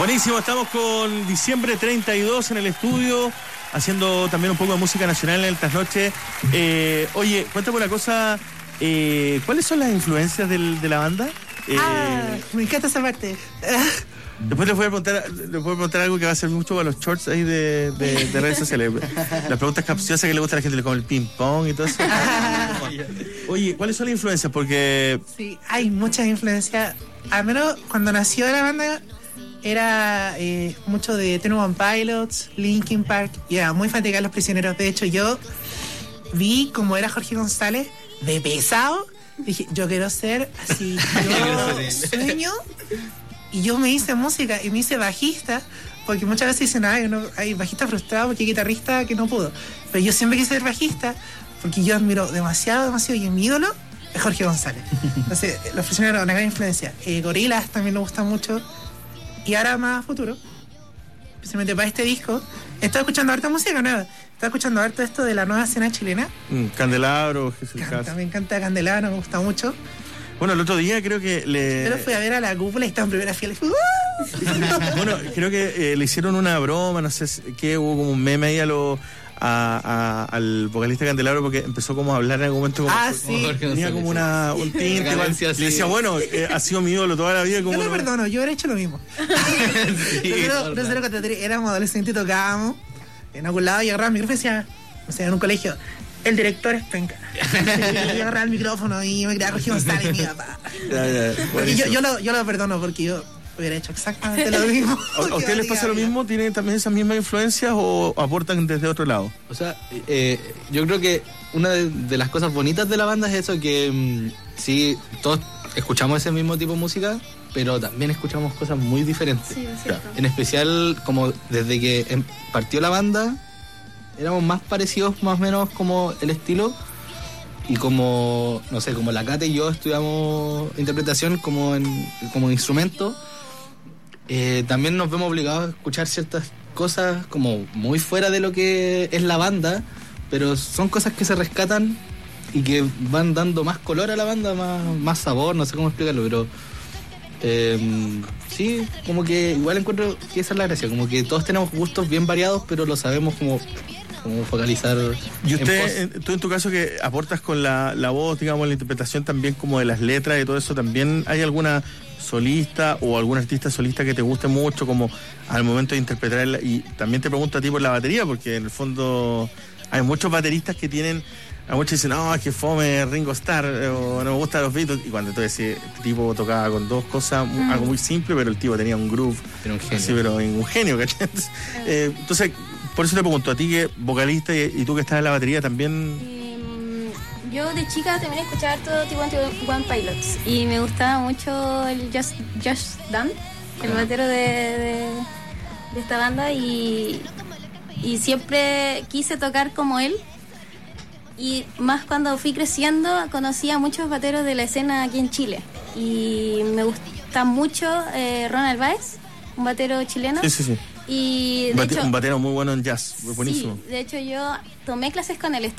Buenísimo, estamos con Diciembre 32 en el estudio, haciendo también un poco de música nacional en el trasnoche. Oye, cuéntame una cosa, ¿cuáles son las influencias de la banda? Me encanta esa parte. Después les voy a preguntar algo que va a ser mucho para los shorts ahí de redes sociales. Las preguntas capciosas que le gusta a la gente, como el ping pong y todo eso. Oye, ¿cuáles son las influencias? Porque... Sí, hay muchas influencias. Al menos cuando nació la banda era mucho de 21 Pilots, Linkin Park, y era muy fanática de Los Prisioneros. De hecho, yo vi cómo era Jorge González de pesado. Dije, yo quiero ser así. Yo sueño. Y yo me hice música y me hice bajista, porque muchas veces dicen, hay bajista frustrado porque hay guitarrista que no pudo. Pero yo siempre quise ser bajista porque yo admiro demasiado, y mi ídolo es Jorge González. Entonces, Los Prisioneros, una gran influencia. Gorillaz también me gusta mucho. Y ahora más a futuro, especialmente para este disco, he estado escuchando harta música nueva. Estaba escuchando harto esto de la nueva escena chilena. Candelabro, Jesús Casa. Me encanta Candelabro, me gusta mucho. Bueno, el otro día creo que Pero fui a ver a la cúpula y estaba en primera fila. Bueno, creo que le hicieron una broma, no sé qué, hubo como un meme ahí al vocalista Candelabro, porque empezó como a hablar en algún momento como, sí. Tenía como un tinte igual. Le decía, bueno, ha sido mi ídolo toda la vida. Como yo lo perdono, yo hubiera hecho lo mismo. Éramos adolescentes y tocábamos en algún lado y agarraba el micrófono y decía, no sé, en un colegio, el director es penca. Yo agarraba el micrófono y me creía Jorge González, mi papá. Y yo lo perdono porque yo hubiera hecho exactamente lo mismo. ¿A ustedes les pasa lo mismo? ¿Tienen también esas mismas influencias o aportan desde otro lado? O sea, yo creo que una de las cosas bonitas de la banda es eso, que sí, todos escuchamos ese mismo tipo de música, pero también escuchamos cosas muy diferentes. Sí, es cierto. En especial, como desde que partió la banda, éramos más parecidos, más o menos, como el estilo. Y como, no sé, como la Cate y yo estudiamos interpretación como instrumento, también nos vemos obligados a escuchar ciertas cosas como muy fuera de lo que es la banda, pero son cosas que se rescatan y que van dando más color a la banda, más sabor, no sé cómo explicarlo, pero sí, como que igual encuentro que esa es la gracia, como que todos tenemos gustos bien variados, pero lo sabemos como focalizar. Y tú en tu caso que aportas con la voz, digamos, la interpretación también como de las letras y todo eso, ¿también hay alguna solista o algún artista solista que te guste mucho como al momento de interpretarla? Y también te pregunto a ti por la batería, porque en el fondo hay muchos bateristas que tienen, a muchos dicen, no, es que fome Ringo Starr, o no me gustan los Beatles, y cuando tú decís, este tipo tocaba con dos cosas, algo muy simple, pero el tipo tenía un groove, era un genio. Así, pero un genio, ¿cachai? Entonces, por eso te pregunto, a ti que vocalista y tú que estás en la batería también... Yo de chica también escuchaba todo tipo One Pilots y me gustaba mucho el Josh Dun, el batero de esta banda, y siempre quise tocar como él. Y más cuando fui creciendo conocí a muchos bateros de la escena aquí en Chile y me gusta mucho Ronald Baez, un batero chileno. Sí. Y un batero muy bueno en jazz, buenísimo. Sí, de hecho yo tomé clases con él,